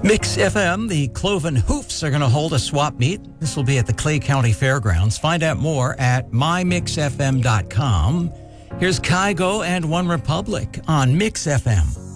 Mix FM, the Cloven Hoofs are going to hold a swap meet. This will be at the Clay County Fairgrounds. Find out more at mymixfm.com. Here's Kygo and One Republic on Mix FM.